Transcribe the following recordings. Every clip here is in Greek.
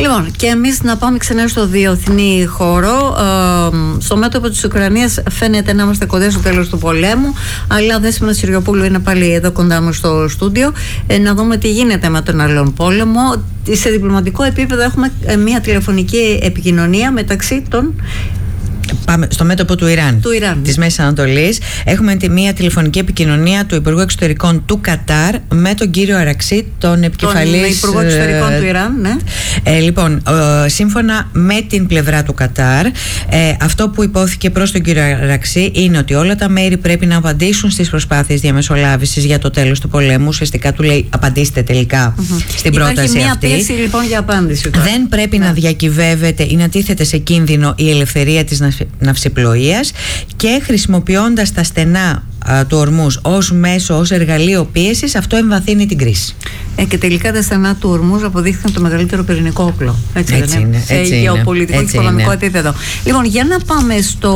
Λοιπόν, και εμείς να πάμε ξανά στο διεθνή χώρο. Στο μέτωπο της Ουκρανίας φαίνεται να είμαστε κοντά στο τέλος του πολέμου, αλλά Δέσποινα Συριοπούλου είναι πάλι εδώ κοντά μου στο στούντιο, να δούμε τι γίνεται με τον άλλον πόλεμο. Σε διπλωματικό επίπεδο έχουμε μια τηλεφωνική επικοινωνία μεταξύ των... Πάμε στο μέτωπο του Ιράν, της Μέσης Ανατολής. Έχουμε μια τηλεφωνική επικοινωνία του Υπουργού Εξωτερικών του Κατάρ με τον κύριο Αραξί, τον επικεφαλής. Τον Υπουργό Εξωτερικών του Ιράν, ναι. Λοιπόν, σύμφωνα με την πλευρά του Κατάρ, αυτό που υπόθηκε προς τον κύριο Αραξί είναι ότι όλα τα μέρη πρέπει να απαντήσουν στις προσπάθειες διαμεσολάβησης για το τέλος του πολέμου. Ουσιαστικά του λέει: απαντήστε τελικά στην πρόταση αυτή. Υπάρχει μια πίεση λοιπόν για απάντηση. Δεν πρέπει να διακυβεύεται ή να τίθεται σε κίνδυνο η ελευθερία της ναυσιπλοείας, και χρησιμοποιώντας τα στενά του Ορμούζ ως μέσο, ως εργαλείο πίεσης, αυτό εμβαθύνει την κρίση. Και τελικά τα στενά του Ορμούζ αποδείχθηκαν το μεγαλύτερο πυρηνικό όπλο. Έτσι είναι. Σε γεωπολιτικό και οικονομικό επίπεδο. Λοιπόν, για να πάμε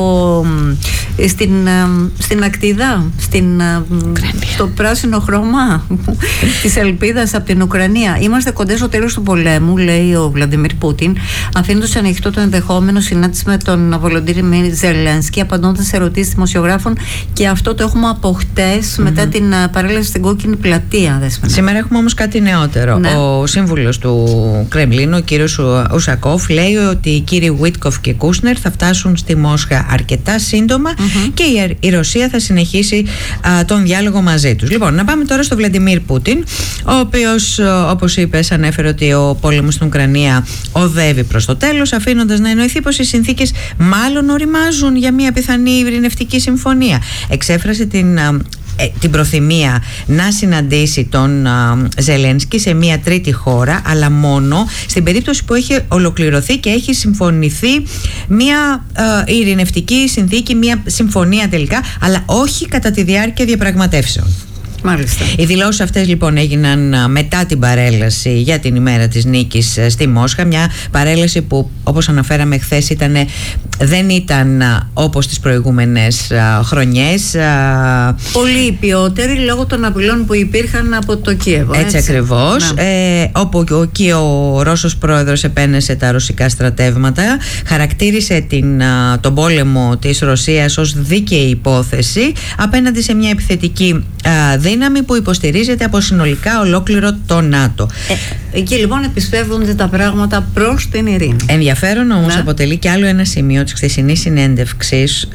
στην ακτίδα, στο πράσινο χρώμα της ελπίδας από την Ουκρανία. Είμαστε κοντά στο τέλος του πολέμου, λέει ο Βλαντιμίρ Πούτιν, αφήνοντας ανοιχτό το ενδεχόμενο συνάντηση με τον Βολοντίμιρ Ζελένσκι, απαντώντας σε ερωτήσεις δημοσιογράφων, και αυτό το έχουμε από χτες μετά την παρέλαση στην Κόκκινη Πλατεία. Σήμερα έχουμε όμως κάτι νεότερο. Ναι. Ο σύμβουλος του Κρεμλίνου, ο κύριος Ουσακόφ, λέει ότι οι κύριοι Βίτκοφ και Κούσνερ θα φτάσουν στη Μόσχα αρκετά σύντομα και η Ρωσία θα συνεχίσει τον διάλογο μαζί τους. Λοιπόν, να πάμε τώρα στο Βλαντιμίρ Πούτιν, ο οποίος, όπως είπες, ανέφερε ότι ο πόλεμος στην Ουκρανία οδεύει προς το τέλος, αφήνοντας να εννοηθεί πως οι συνθήκες μάλλον οριμάζουν για μια πιθανή ειρηνευτική συμφωνία. Εξέφρασε την προθυμία να συναντήσει τον Ζελένσκι σε μια τρίτη χώρα, αλλά μόνο στην περίπτωση που έχει ολοκληρωθεί και έχει συμφωνηθεί μια ειρηνευτική συνθήκη, μια συμφωνία τελικά, αλλά όχι κατά τη διάρκεια διαπραγματεύσεων. Μάλιστα. Οι δηλώσεις αυτές λοιπόν έγιναν μετά την παρέλαση για την ημέρα της νίκης στη Μόσχα. Μια παρέλαση που, όπως αναφέραμε χθες, δεν ήταν όπως τις προηγούμενες χρονιές. Πολύ ποιότερη λόγω των απειλών που υπήρχαν από το Κίεβο. Έτσι ακριβώς. Όπου και ο Ρώσος πρόεδρος επένεσε τα ρωσικά στρατεύματα, χαρακτήρισε τον πόλεμο της Ρωσίας ως δίκαιη υπόθεση απέναντι σε μια επιθετική δύναμη που υποστηρίζεται από συνολικά ολόκληρο το ΝΑΤΟ. Εκεί λοιπόν επισπεύδονται τα πράγματα προς την ειρήνη. Ενδιαφέρον όμως αποτελεί και άλλο ένα σημείο της χθεσινής συνέντευξης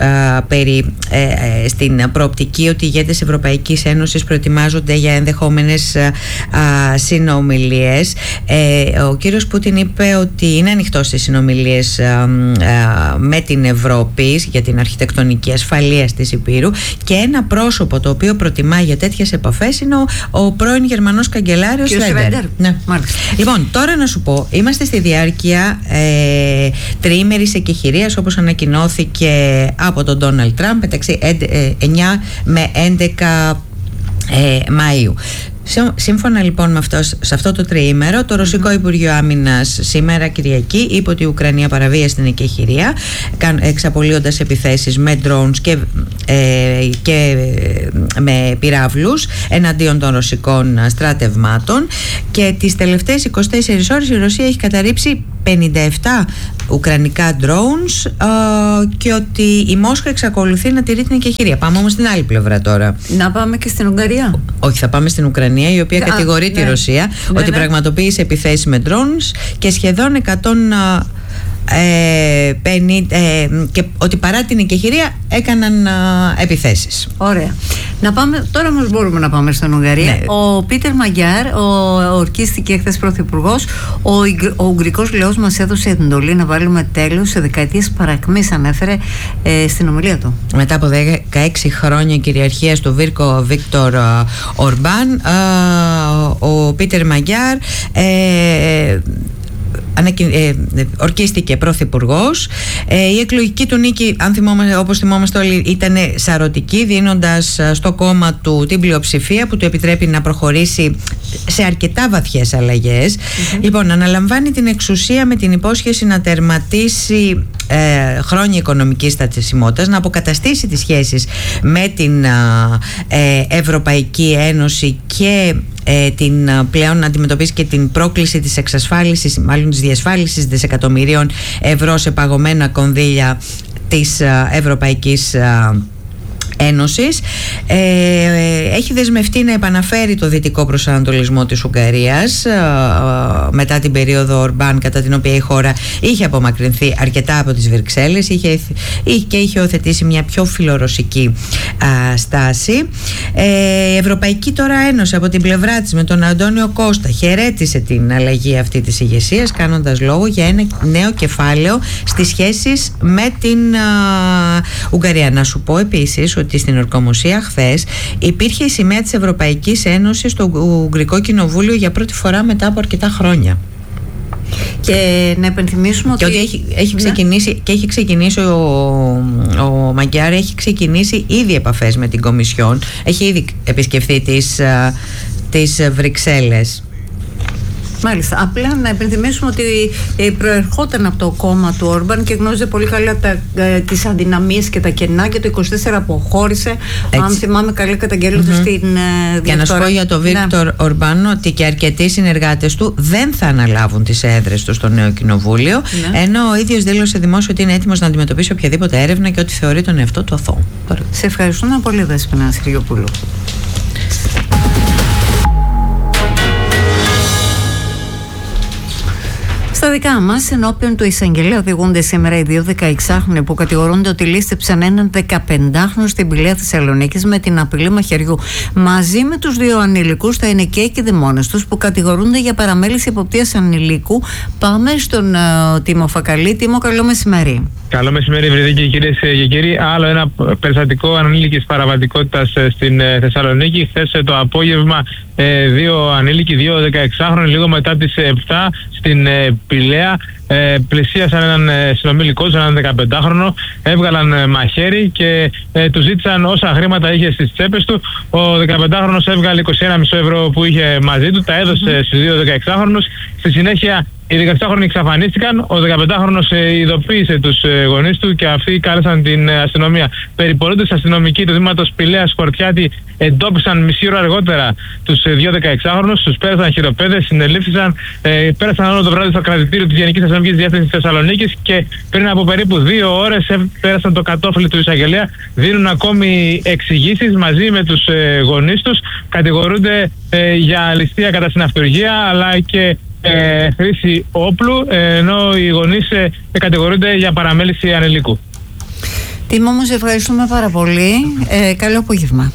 στην προοπτική ότι οι ηγέτες Ευρωπαϊκής Ένωσης προετοιμάζονται για ενδεχόμενες συνομιλίες. Ο κύριος Πούτιν είπε ότι είναι ανοιχτός στις συνομιλίες με την Ευρώπη για την αρχιτεκτονική ασφαλείας της Υπήρου, και ένα πρόσωπο το οποίο προτιμά για τέτοιες επαφές είναι ο πρώην Γερμανός καγκελάριος Σρέντερ. Ναι. Λοιπόν, τώρα να σου πω, είμαστε στη διάρκεια τριήμερης εκεχηρίας, όπως ανακοινώθηκε από τον Ντόναλντ Τραμπ, μεταξύ 9 με 11 Μαΐου. Σύμφωνα λοιπόν σε αυτό το τριήμερο, το Ρωσικό Υπουργείο Άμυνας σήμερα Κυριακή είπε ότι η Ουκρανία παραβίασε την εκεχηρία, εξαπολύοντας επιθέσεις με drones και με πυράβλους εναντίον των ρωσικών στρατευμάτων, και τις τελευταίες 24 ώρες η Ρωσία έχει καταρρίψει 57 ουκρανικά drones, και ότι η Μόσχα εξακολουθεί να τηρεί την εκεχηρία. Πάμε όμως στην άλλη πλευρά τώρα. Να πάμε και στην Ουγγαρία. Όχι, θα πάμε στην Ουκρανία, η οποία κατηγορεί τη Ρωσία ότι πραγματοποίησε επιθέσεις με drones και σχεδόν 150, και ότι παρά την εκεχηρία έκαναν επιθέσεις. Ωραία. Να πάμε, τώρα όμως μπορούμε να πάμε στην Ουγγαρία. Ναι. Ο Πίτερ Μαγκιάρ, ορκίστηκε χθες πρωθυπουργός. Ο Ουγγρικός λαός μας έδωσε εντολή να βάλουμε τέλος σε δεκαετίες παρακμής, ανέφερε στην ομιλία του. Μετά από 16 χρόνια κυριαρχίας του Βίκτορ Ορμπάν, ο Πίτερ Μαγκιάρ ορκίστηκε πρωθυπουργός. Η εκλογική του νίκη, όπως θυμόμαστε όλοι, ήταν σαρωτική, δίνοντας στο κόμμα του την πλειοψηφία που του επιτρέπει να προχωρήσει σε αρκετά βαθιές αλλαγές. Λοιπόν, αναλαμβάνει την εξουσία με την υπόσχεση να τερματίσει χρόνια οικονομικής στασιμότητας, να αποκαταστήσει τις σχέσεις με την Ευρωπαϊκή Ένωση και την πλέον να αντιμετωπίσει και την πρόκληση της εξασφάλισης, μάλλον της διασφάλισης δισεκατομμυρίων ευρώ σε παγωμένα κονδύλια της Ευρωπαϊκής Ένωσης. Έχει δεσμευτεί να επαναφέρει το δυτικό προσανατολισμό της Ουγγαρίας μετά την περίοδο Ορμπάν, κατά την οποία η χώρα είχε απομακρυνθεί αρκετά από τις Βρυξέλλες και είχε οθετήσει μια πιο φιλορωσική στάση. Η Ευρωπαϊκή τώρα Ένωση από την πλευρά της με τον Αντώνιο Κώστα χαιρέτησε την αλλαγή αυτή της ηγεσίας, κάνοντας λόγο για ένα νέο κεφάλαιο στις σχέσεις με την Ουγγαρία. Να σου πω επίσης ότι στην ορκομοσία χθες υπήρχε η σημαία της Ευρωπαϊκής Ένωσης στο Ουγγρικό Κοινοβούλιο για πρώτη φορά μετά από αρκετά χρόνια. Και να επενθυμίσουμε ότι έχει ξεκινήσει ο Μαγκιάρ έχει ξεκινήσει ήδη επαφές με την Κομισιόν, έχει ήδη επισκεφθεί τις Βρυξέλλες. Μάλιστα. Απλά να υπενθυμίσουμε ότι προερχόταν από το κόμμα του Όρμπαν και γνώριζε πολύ καλά τις αδυναμίες και τα κενά, και το 24 αποχώρησε. Αν θυμάμαι καλά, καταγγέλλοντας στην διαφθορά. Για να σου πω για τον Βίκτορ Ορμπάν ότι και αρκετοί συνεργάτες του δεν θα αναλάβουν τις έδρες του στο νέο κοινοβούλιο, ενώ ο ίδιος δήλωσε δημόσια ότι είναι έτοιμος να αντιμετωπίσει οποιαδήποτε έρευνα και ότι θεωρεί τον εαυτό του αθώο. Σε ευχαριστούμε πολύ, Δέσποινα Συριοπούλου. Στα δικά μας, ενώπιον του εισαγγελέα οδηγούνται σήμερα οι δύο 16χρονοι που κατηγορούνται ότι λίστεψαν έναν 15χρονο στην Πηλαία Θεσσαλονίκης με την απειλή μαχαιριού. Μαζί με τους δύο ανηλικούς, τα ενοικαίοι και δαιμόνες τους, που κατηγορούνται για παραμέληση υποπτίας ανηλίκου. Πάμε στον Τίμο Φακαλή. Τίμο, καλό μεσημέρι. Καλό μεσημέρι, Ευρυδίκη, κυρίες και κύριοι. Άλλο ένα περιστατικό ανήλικης παραβατικότητας στην Θεσσαλονίκη. Χθες το απόγευμα, δύο ανήλικοι, δύο 16χρονοι, λίγο μετά τις 7 στην Πηλαία, πλησίασαν έναν συνομιλικό, έναν 15χρονο, έβγαλαν μαχαίρι και του ζήτησαν όσα χρήματα είχε στις τσέπες του. Ο 15χρονος έβγαλε 21,5 ευρώ που είχε μαζί του, τα έδωσε στους δύο 16χρονους. Στη συνέχεια οι 16χρονοι εξαφανίστηκαν, ο 15χρονος ειδοποίησε τους γονείς του και αυτοί κάλεσαν την αστυνομία. Περιπολούντες αστυνομικοί του Δήματος Πηλαίας Χορτιάτη εντόπισαν μισή ώρα αργότερα τους δύο 16χρονους, τους πέρασαν χειροπέδες, συνελήφθησαν, πέρασαν όλο το βράδυ στο κρατητήριο της Γενικής Αστυνομικής Διεύθυνσης Θεσσαλονίκης και πριν από περίπου 2 ώρες πέρασαν το κατόφλι του εισαγγελέα. Δίνουν ακόμη εξηγήσεις μαζί με τους γονείς τους. Κατηγορούνται για ληστεία κατά συναυτουργία αλλά και χρήση όπλου, ενώ οι γονείς κατηγορούνται για παραμέληση ανηλίκου. Τίμο, όμως ευχαριστούμε πάρα πολύ. Καλό απόγευμα.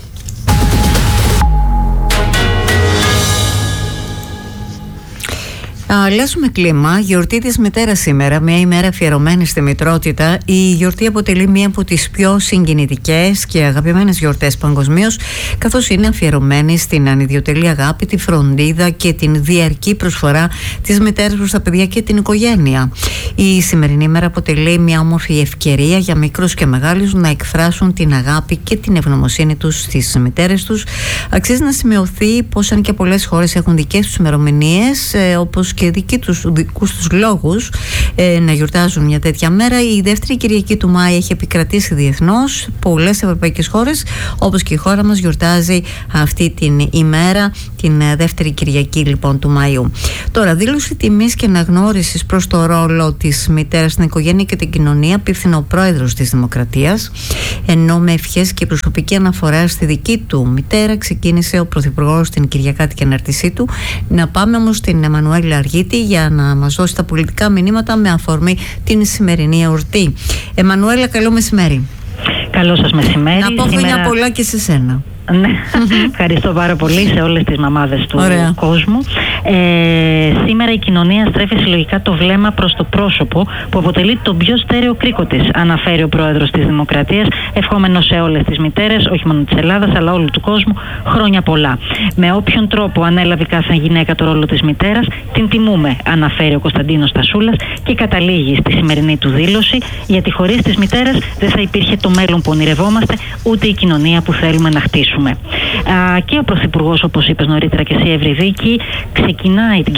Αλλάζουμε κλίμα. Γιορτή της μητέρας σήμερα, μια ημέρα αφιερωμένη στη μητρότητα. Η γιορτή αποτελεί μία από τις πιο συγκινητικές και αγαπημένες γιορτές παγκοσμίως, καθώς είναι αφιερωμένη στην ανιδιοτελή αγάπη, τη φροντίδα και την διαρκή προσφορά της μητέρας προς τα παιδιά και την οικογένεια. Η σημερινή ημέρα αποτελεί μια όμορφη ευκαιρία για μικρούς και μεγάλους να εκφράσουν την αγάπη και την ευγνωμοσύνη τους στις μητέρες τους. Αξίζει να σημειωθεί πως, αν και πολλές χώρες έχουν δικές τους ημερομηνίες, όπως και δικούς τους λόγους να γιορτάζουν μια τέτοια μέρα, η δεύτερη Κυριακή του Μάη έχει επικρατήσει διεθνώς. Πολλές ευρωπαϊκές χώρες, όπως και η χώρα μας, γιορτάζει αυτή την ημέρα, την δεύτερη Κυριακή λοιπόν του Μαΐου. Τώρα, δήλωση τιμής και αναγνώρισης προς το ρόλο της μητέρας στην οικογένεια και την κοινωνία απίφθινε ο πρόεδρος της Δημοκρατίας, ενώ με ευχές και προσωπική αναφορά στη δική του μητέρα ξεκίνησε ο πρωθυπουργός την Κυριακάτικη ανάρτησή του. Να πάμε όμως στην Εμμανουέλα Αργίτη για να μας δώσει τα πολιτικά μηνύματα με αφορμή την σημερινή εορτή. Εμμανουέλα, καλό μεσημέρι. Καλό σας μεσημέρι. Να πω χρόνια πολλά και σε σένα. Ναι, ευχαριστώ πάρα πολύ σε όλες τις μαμάδες του κόσμου. Σήμερα η κοινωνία στρέφει συλλογικά το βλέμμα προς το πρόσωπο που αποτελεί τον πιο στέρεο κρίκο της, αναφέρει ο πρόεδρος της Δημοκρατίας, ευχόμενος σε όλες τις μητέρες, όχι μόνο της Ελλάδας αλλά όλου του κόσμου, χρόνια πολλά. Με όποιον τρόπο ανέλαβε κάθε γυναίκα το ρόλο της μητέρας, την τιμούμε, αναφέρει ο Κωνσταντίνος Τασούλας και καταλήγει στη σημερινή του δήλωση, γιατί χωρίς τις μητέρες δεν θα υπήρχε το μέλλον που ονειρευόμαστε, ούτε η κοινωνία που θέλουμε να χτίσουμε. Και ο Πρωθυπουργός, όπως είπες νωρίτερα και εσύ, Ευρυδίκη, ξεκινάει την Κυριακάτικη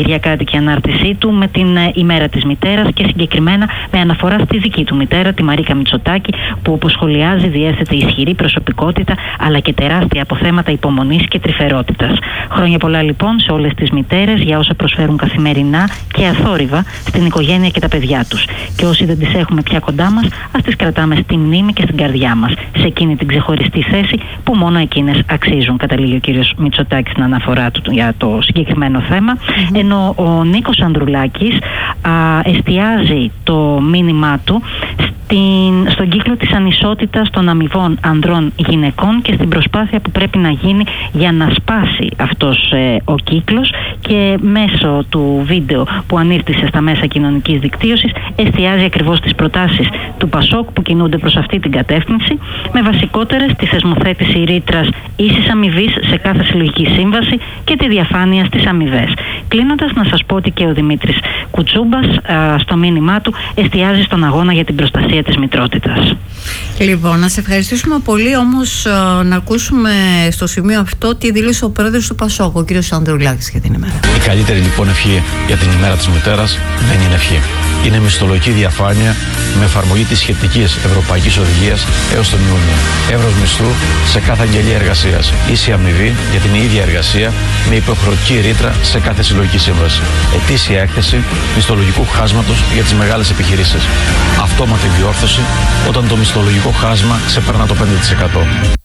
κομματική ανάρτησή του με την ημέρα της μητέρας και συγκεκριμένα με αναφορά στη δική του μητέρα, τη Μαρίκα Μητσοτάκη, που όπως σχολιάζει διέθετε ισχυρή προσωπικότητα αλλά και τεράστια αποθέματα υπομονής και τρυφερότητας. Χρόνια πολλά λοιπόν σε όλες τις μητέρες για όσα προσφέρουν καθημερινά και αθόρυβα στην οικογένεια και τα παιδιά τους. Και όσοι δεν τις έχουμε πια κοντά μας, ας τις κρατάμε στη μνήμη και στην καρδιά μας, σε εκείνη την ξεχωριστή θέση που μόνο εκείνες αξίζουν, καταλήγει ο κύριος Μητσοτάκης στην αναφορά του για το συγκεκριμένο θέμα. Ενώ ο Νίκος Ανδρουλάκης εστιάζει το μήνυμά του στον κύκλο της ανισότητας των αμοιβών ανδρών γυναικών και στην προσπάθεια που πρέπει να γίνει για να σπάσει αυτός ο κύκλος, και μέσω του βίντεο που ανήρτησε στα μέσα κοινωνικής δικτύωσης εστιάζει ακριβώς τις προτάσεις του ΠΑΣΟΚ που κινούνται προς αυτή την κατεύθυνση, με βασικότερες τη θεσμοθέτηση ρήτρας ίσης αμοιβής σε κάθε συλλογική σύμβαση και τη διαφάνεια στις αμοιβές. Κλείνοντας, να σας πω ότι και ο Δημήτρης Κουτσούμπας στο μήνυμά του εστιάζει στον αγώνα για την προστασία της μητρότητας. Λοιπόν, να σε ευχαριστήσουμε πολύ, όμως να ακούσουμε στο σημείο αυτό τι δήλωσε ο πρόεδρος του ΠΑΣΟΚ, ο κ. Ανδρουλάκης, για την ημέρα. Η καλύτερη λοιπόν ευχή για την ημέρα της μητέρας δεν είναι ευχή. Είναι μισθολογική διαφάνεια με εφαρμογή της σχετικής ευρωπαϊκής οδηγίας έως τον Ιούνιο. Εύρος μισθού σε κάθε αγγελία εργασίας. Ίση αμοιβή για την ίδια εργασία με υποχρεωτική ρήτρα σε κάθε συλλογική σύμβαση. Ετήσια έκθεση μισθολογικού χάσματος για τις μεγάλες επιχειρήσεις. Αυτόματη διόρθωση όταν το μισθολογικό χάσμα ξεπερνά το 5%.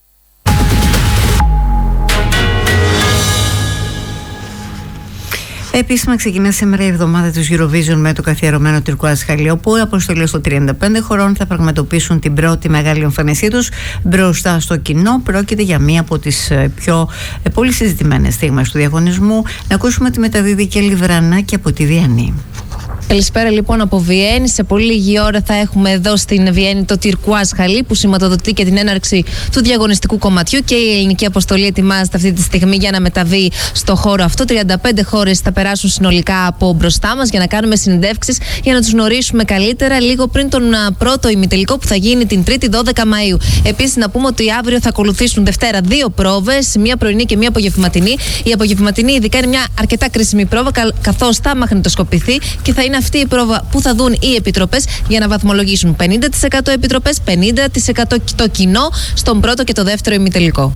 Επίσημα ξεκινά σήμερα η εβδομάδα του Eurovision με το καθιερωμένο τουρκουάζ χαλί, όπου οι αποστολές των 35 χωρών θα πραγματοποιήσουν την πρώτη μεγάλη εμφανισή τους μπροστά στο κοινό. Πρόκειται για μία από τις πιο πολύ συζητημένες στιγμές του διαγωνισμού. Να ακούσουμε τη μεταδίδει και Λιβρανάκη από τη Βιέννη. Καλησπέρα λοιπόν από Βιέννη. Σε πολύ λίγη ώρα θα έχουμε εδώ στην Βιέννη το τουρκουάζ χαλί που σηματοδοτεί και την έναρξη του διαγωνιστικού κομματιού, και η ελληνική αποστολή ετοιμάζεται αυτή τη στιγμή για να μεταβεί στο χώρο αυτό. 35 χώρες θα περάσουν συνολικά από μπροστά μας για να κάνουμε συνεντεύξεις, για να τους γνωρίσουμε καλύτερα λίγο πριν τον πρώτο ημιτελικό που θα γίνει την 3η 12 Μαΐου. Επίσης, να πούμε ότι αύριο θα ακολουθήσουν Δευτέρα 2 πρόβες, μία πρωινή και μία απογευματινή. Η απογευματινή ειδικά είναι μια αρκετά κρίσιμη πρόβα, καθώς θα μαγνητοσκοπηθεί και θα είναι αυτή η πρόβα που θα δουν οι επιτροπές για να βαθμολογήσουν 50% επιτροπές, 50% το κοινό στον πρώτο και το δεύτερο ημιτελικό.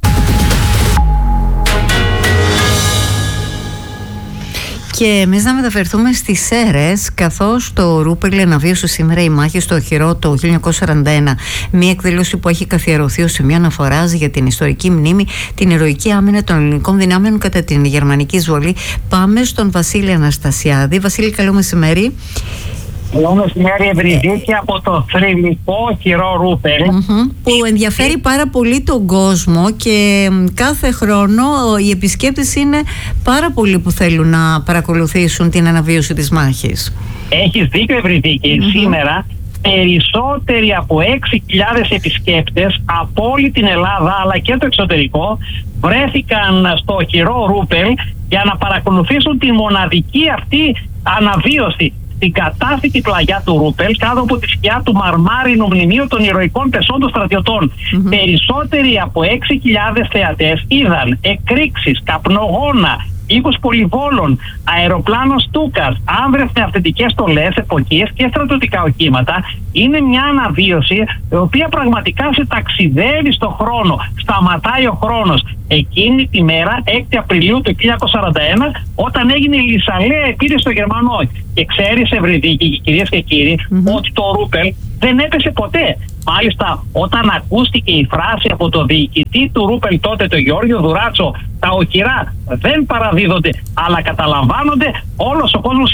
Και εμείς να μεταφερθούμε στις Σέρρες, καθώς το Ρούπελ αναβίωσε σήμερα η μάχη στο Οχυρό το 1941. Μια εκδήλωση που έχει καθιερωθεί ως σημείο αναφοράς για την ιστορική μνήμη, την ηρωική άμυνα των ελληνικών δυνάμεων κατά την γερμανική εισβολή. Πάμε στον Βασίλη Αναστασιάδη. Βασίλη, καλό μεσημέρι. Καλό μεσημέρι, Ευρυδίκη, από το θρυλικό Οχυρό Ρούπελ. Που ενδιαφέρει πάρα πολύ τον κόσμο, και κάθε χρόνο οι επισκέπτες είναι πάρα πολλοί που θέλουν να παρακολουθήσουν την αναβίωση της μάχης. Έχεις δίκιο, Ευρυδίκη. Σήμερα περισσότεροι από 6.000 επισκέπτες από όλη την Ελλάδα αλλά και το εξωτερικό βρέθηκαν στο Οχυρό Ρούπελ για να παρακολουθήσουν τη μοναδική αυτή αναβίωση στην κατάστητη πλαγιά του Ρούπελ, κάτω από τη σκιά του μαρμάρινου μνημείου των ηρωικών πεσόντων στρατιωτών. Περισσότεροι από 6.000 θεατές είδαν εκρήξεις, καπνογόνα, οίκους πολυβόλων, αεροπλάνο Στούκας, άνδρες με αυθεντικές στολές, εποχές και στρατιωτικά οχήματα. Είναι μια αναβίωση η οποία πραγματικά σε ταξιδεύει στον χρόνο. Σταματάει ο χρόνος. Εκείνη τη μέρα, 6 Απριλίου του 1941, όταν έγινε η Λυσσαλέα επίρρηση στο Γερμανό. Και ξέρεις, Ευρυδίκη, κυρίες και κύριοι, ότι το Ρούπελ δεν έπεσε ποτέ. Μάλιστα, όταν ακούστηκε η φράση από το διοικητή του Ρούπελ τότε, τον Γεώργιο Δουράτσο, τα οχυρά δεν παραδίδονται αλλά καταλαμβάνονται, όλος ο κόσμος,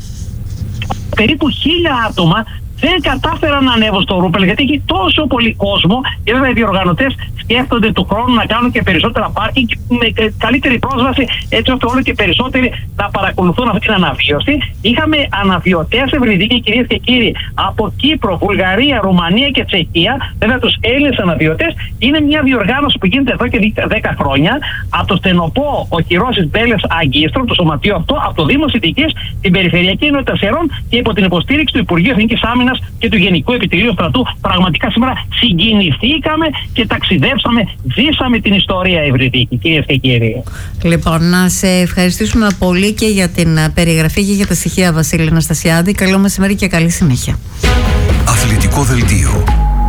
περίπου 1.000 άτομα, δεν κατάφεραν να ανέβουν στο Ρούπελ, γιατί έχει τόσο πολύ κόσμο. Και βέβαια οι διοργανωτές σκέφτονται του χρόνου να κάνουν και περισσότερα πάρκινγκ με καλύτερη πρόσβαση, έτσι ώστε όλο και περισσότεροι να παρακολουθούν αυτή την αναβίωση. Είχαμε αναβιωτές, Ευρυδίκη, κυρίες και κύριοι, από Κύπρο, Βουλγαρία, Ρουμανία και Τσεχία. Βέβαια, τους Έλληνες αναβιωτές είναι μια διοργάνωση που γίνεται εδώ και 10 χρόνια από το στενοπό Οχυρώσεις Μπέλες Αγκίστρων, το σωματείο αυτό, από το Δήμο Σιτικής, την Περιφερειακή Ενότητα Σερών και υπό την υποστήριξη του Υπουργείου Εθνικής Άμυνας Άμυνας και του Γενικού Επιτελείου Στρατού. Πραγματικά σήμερα συγκινηθήκαμε και ταξιδέψαμε, ζήσαμε την ιστορία Ευρυδίκη, κυρίες και κύριοι. Λοιπόν, να σε ευχαριστήσουμε πολύ και για την περιγραφή και για τα στοιχεία, Βασίλη Αναστασιάδη. Καλό μεσημέρι και καλή συνέχεια. Αθλητικό δελτίο.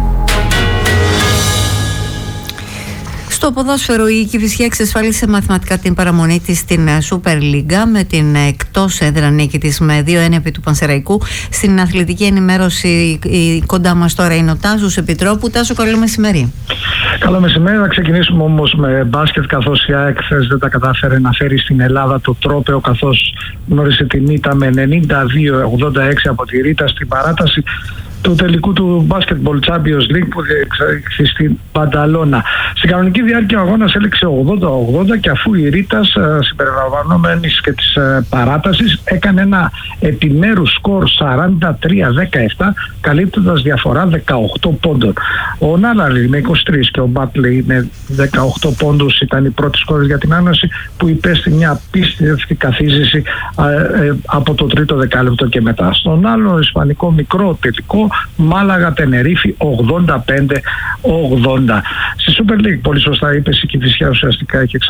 Στο ποδόσφαιρο, η Κηφισιά εξασφάλισε μαθηματικά την παραμονή της στην Super League με την εκτός έδρα νίκη της με 2-1 επί του Πανσεραϊκού. Στην αθλητική ενημέρωση κοντά μας τώρα είναι ο Τάσος Επιτρόπου. Τάσο, καλό μεσημέρι. Καλό μεσημέρι. Να ξεκινήσουμε όμως με μπάσκετ, καθώς η ΑΕΚ χθες δεν τα κατάφερε να φέρει στην Ελλάδα το τρόπαιο, καθώς γνώρισε την ήττα με 92-86 από τη Ρίτα στην παράταση του τελικού του Basketball Champions League που διεξάγει στην Πανταλώνα. Στην κανονική διάρκεια ο αγώνας έληξε 80-80 και αφού η Ρίτας συμπεριλαμβανομένης και της παράτασης έκανε ένα επιμέρους σκορ 43-17, καλύπτοντας διαφορά 18 πόντων. Ο Νάλαρη με 23 και ο Μπάτλεϊ με 18 πόντους ήταν οι πρώτοι σκόρες για την Άνωση, που υπέστη μια απίστευτη καθίζηση από το τρίτο δεκάλεπτο και μετά. Στον άλλο ισπανικό μικρό τελικό, Μάλαγα Τενερίφη 85-80. Στη Super League, πολύ σωστά είπες, η Κηφισιά ουσιαστικά έχει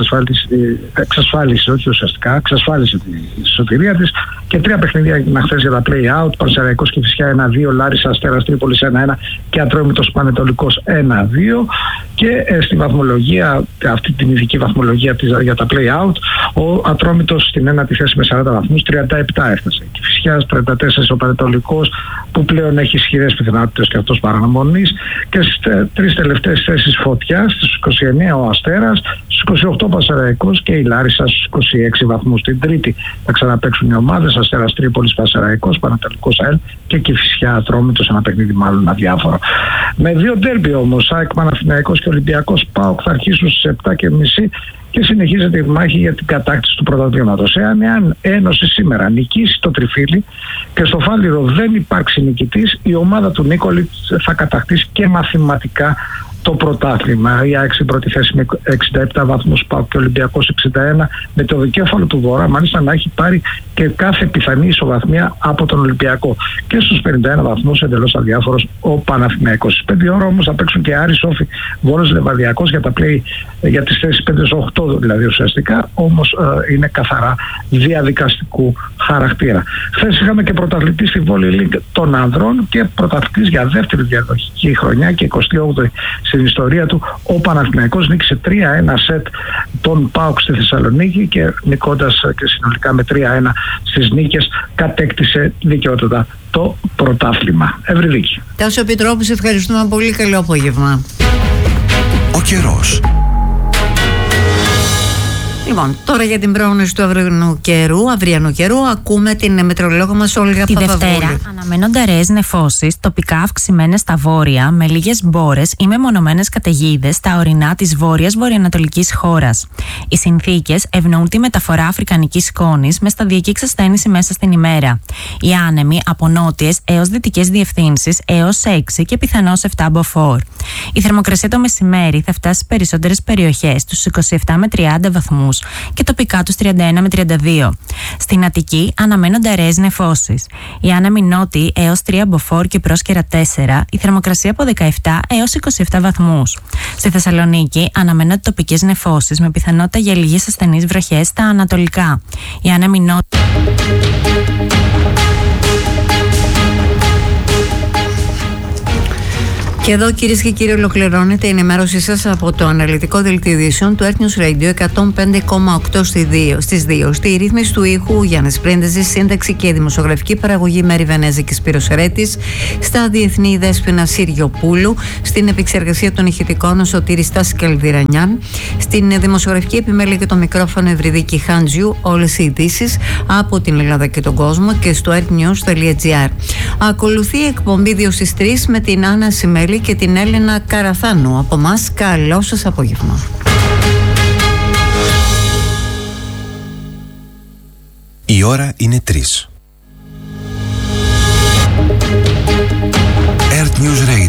εξασφάλισε τη σωτηρία της και 3 παιχνίδια έγιναν χθες για τα play-out. Πανσεραϊκός Κηφισιά 1-2, Λάρισα Αστέρας Τρίπολης 1-1 και Ατρόμητος Πανετολικός 1-2. Και στη βαθμολογία, αυτή την ειδική βαθμολογία για τα play-out, ο Ατρόμητος στην ένατη θέση με 40 βαθμούς, 37 έφτασε. Η Κηφισιά 34 ο Πανετολικός, που πλέον έχει ισχυρές πιθανότητες και αυτός παρανομονής, και στις 3 τελευταίες θέσεις Φωτιά, στις 29 ο Αστέρας, στους 28 Πανσεραϊκός και η Λάρισα στους 26 βαθμούς. Την Τρίτη θα ξαναπαίξουν οι ομάδες Αστέρας Τρίπολης, Πανσεραϊκός, Πανετολικός ΑΕΛ και Κηφισιά Ατρόμητος, ένα παιχνίδι μάλλον αδιάφορο. Με 2 ντέρμπι όμως, ΑΕΚ Παναθηναϊκός και Ολυμπιακός ΠΑΟΚ θα αρχίσουν στις 7:30 και συνεχίζεται η μάχη για την κατάκτηση του πρωταθλήματος. Εάν Ένωση σήμερα νικήσει το Τριφύλι και στο Φάληρο δεν υπάρξει νικητής, η ομάδα του Νίκολιτς θα κατακτήσει και μαθηματικά το πρωτάθλημα. Η ΑΕΚ στην πρώτη θέση με 67 βαθμούς, ΠΑΟΚ και Ολυμπιακός 61, με το δικέφαλο του Βορρά μάλιστα να έχει πάρει και κάθε πιθανή ισοβαθμία από τον Ολυμπιακό. Και στους 51 βαθμούς εντελώς αδιάφορος ο Παναθηναϊκός. Στις 5 ώρα όμως θα παίξουν και Άρης, Όφη, Βόλος, Λεβαδιακός για τα play, για τις θέσεις 5-8 δηλαδή ουσιαστικά, όμως είναι καθαρά διαδικαστικού χαρακτήρα. Χθες είχαμε και πρωταθλητή στη Volley League των ανδρών και πρωταθλητής για δεύτερη διαδοχική χρονιά και 28η στην ιστορία του. Ο Παναθηναϊκός νίκησε 3-1 σετ τον ΠΑΟΚ στη Θεσσαλονίκη και νικώντας και συνολικά με 3-1 στις νίκες κατέκτησε δικαιότατα το πρωτάθλημα. Ευρυδίκη. Τάσο Επιτρόπου, σε ευχαριστούμε πολύ. Καλό απόγευμα. Ο καιρός. Λοιπόν, τώρα για την πρόγνωση του αυριανού καιρού ακούμε την μετεωρολόγο μας Όλγα Παπαδοπούλου. Τη Δευτέρα αναμένονται αραιές νεφώσεις, τοπικά αυξημένες στα βόρεια, με λίγες μπόρες ή μεμονωμένες καταιγίδες στα ορεινά της βόρειας βορειοανατολικής χώρας. Οι συνθήκες ευνοούν τη μεταφορά αφρικανικής σκόνης με σταδιακή εξασθένηση μέσα στην ημέρα. Οι άνεμοι από νότιες έως δυτικές διευθύνσεις έως 6 και πιθανώς 7 μποφόρ. Η θερμοκρασία το μεσημέρι θα φτάσει στις περισσότερες περιοχές στους 27 με 30 βαθμούς και τοπικά τους 31 με 32. Στην Αττική αναμένονται αραιές νεφώσεις. Οι άνεμοι νότιοι έως 3 μποφόρ και πρόσκαιρα 4, η θερμοκρασία από 17 έως 27 βαθμούς. Στη Θεσσαλονίκη αναμένονται τοπικές νεφώσεις με πιθανότητα για λίγες ασθενείς βροχές στα ανατολικά. Οι άνεμοι νότιοι. Και εδώ, κυρίες και κύριοι, ολοκληρώνεται η ενημέρωσή σας από το αναλυτικό δελτίο ειδήσεων του Earth News Radio 105,8 στις 2. Στη ρύθμιση του ήχου Γιάννης Πρίντεζης, σύνταξη και δημοσιογραφική παραγωγή Μέρη Βενέζη και Σπύρος Ερέτης, στα διεθνή Δέσποινα Συριοπούλου, στην επεξεργασία των ηχητικών ο Σωτήρης Τάσης Καλδυρανιάν, στην δημοσιογραφική επιμέλεια και το μικρόφωνο Ευρυδίκη Χάντζιου, όλες οι ειδήσεις από την Ελλάδα και τον κόσμο και στο earthnews.gr. Ακολουθεί η εκπομπή 2 στις 3 με την Άννα Σιμέλη και την Έλενα Καραθάνου. Από μας, καλό σας απόγευμα. Η ώρα είναι 3. Earth News Radio.